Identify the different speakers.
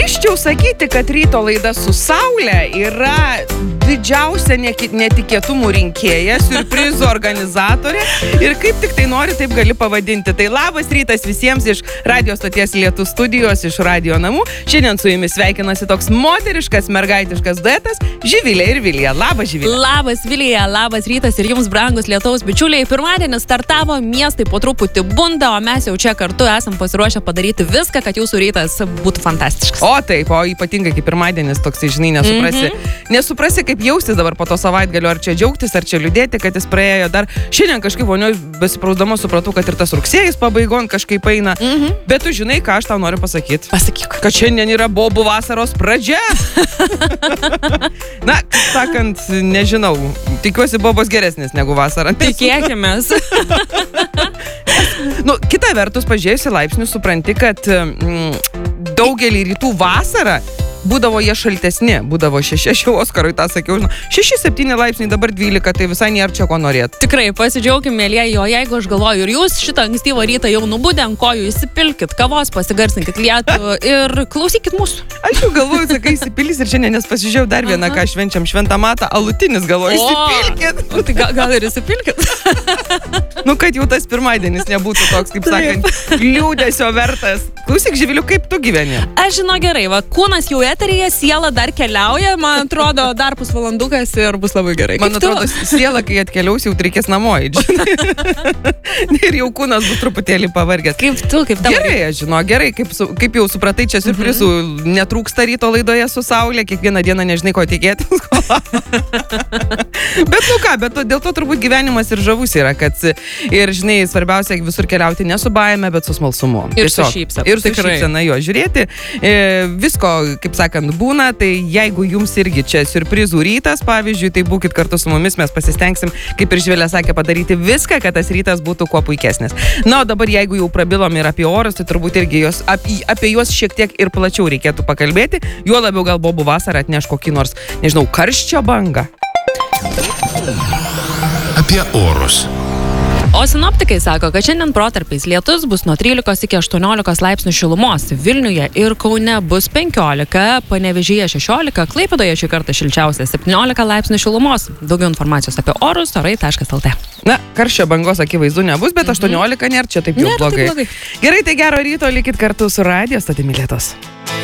Speaker 1: Drįsčiau sakyti, kad ryto laida su Saule yra didžiausia netikėtumų rinkėja, siurprizų organizatorė ir kaip tik tai nori, taip gali pavadinti. Tai labas rytas visiems iš radio stoties Lietus studijos, iš radio namų. Šiandien su jumis sveikinasi toks moteriškas, mergaitiškas duetas Živilė ir Vilija. Labas, Živilė.
Speaker 2: Labas, Vilija, labas rytas ir jums, brangus Lietaus bičiuliai. Pirmadienis startavo, miestai po truputį bunda, o mes jau čia kartu esam pasiruošę padaryti viską, kad jūsų rytas būtų fantastiškas.
Speaker 1: O taip, o ypatingai kaip pirmadienis toksai, žinai, nesuprasi, kaip jaustis dabar po to savaitgalio, ar čia džiaugtis, ar čia liūdėti, kad jis praėjo dar. Šiandien kažkaip vonioj besiprausdama supratau, kad ir tas rugsėjis pabaigon kažkaip eina. Bet tu žinai, ką aš tau noriu pasakyti.
Speaker 2: Pasakyk.
Speaker 1: Kad šiandien yra bobų vasaros pradžia. Na, sakant, nežinau. Tikiuosi, bobos geresnis negu vasara.
Speaker 2: Tikėkimės.
Speaker 1: Nu, kita vertus, pažiūrėjusi laipsnius, supranti, kad daugelį rytų vasarą būdavo jie šaltesni, būdavo 6, Oskarui tą sakiau, 6-7 laipsniai, dabar 12, tai visai nėra čia ko norėt.
Speaker 2: Tikrai, pasidžiaugim, mėlyje, o jeigu aš galvoju ir jūs šitą ankstyvą rytą jau nubudę ant kojų, įsipilkit kavos, pasigarsinkit lietų ir klausykit mūsų.
Speaker 1: Aš jau galvoju, sakai, įsipilys ir šiandien, nes pasižiūrėjau dar vieną, ką švenčiam, šventą matą, alutinis, galvoju, įsipilkit.
Speaker 2: Tai gal ir įsipilkit.
Speaker 1: Nu, kad jau tas pirmadienis nebūtų toks, kaip sakant, liūdesio vertas. Klausyk, Živiliu, kaip tu gyveni?
Speaker 2: Aš žinau gerai, va, kūnas jau eteryje, siela dar keliauja, man atrodo, dar pusvalandukas ir bus labai gerai.
Speaker 1: Man atrodo, siela, kai atkeliaus, jau reikės namo eiti. Ir jau kūnas bus truputėlį pavargęs.
Speaker 2: Kaip tu, kaip tavo?
Speaker 1: Gerai, aš žinau, gerai, kaip jau supratai, čia siurprizų netrūksta ryto laidoje su Saulė, kiekvieną dieną nežinai, ko tikėtis. Bet nu ką, dėl to turbūt gyvenimas ir žavus yra, kad ir, žinai, svarbiausia visur keliauti ne su baime, bet su smalsumu.
Speaker 2: Ir su šypsena.
Speaker 1: Ir su šypsena jo žiūrėti. Visko, kaip sakant, būna, tai jeigu jums irgi čia siurprizų rytas, pavyzdžiui, tai būkit kartu su mumis, mes pasistengsim, kaip ir Živilė sakė, padaryti viską, kad tas rytas būtų kuo puikesnis. Na, o dabar, jeigu jau prabilom ir apie orus, tai turbūt irgi apie juos šiek tiek ir plačiau reikėtų pakalbėti, juo labiau gal bobų vasarą atneš kokį nors, nežinau, karščio bangą.
Speaker 3: Apie orus.
Speaker 2: O sinoptikai sako, kad šiandien protarpiais lietus bus nuo 13 iki 18 laipsnių šilumos. Vilniuje ir Kaune bus 15, Panevėžyje 16, Klaipėdoje šį kartą šilčiausia 17 laipsnių šilumos. Daugiau informacijos apie orus orai.lt.
Speaker 1: Na, karščio bangos akivaizdu nebus, bet 18 nėra čia taip jau blogai. Gerai, tai gero ryto, likit kartu su radio stotimi Lietus.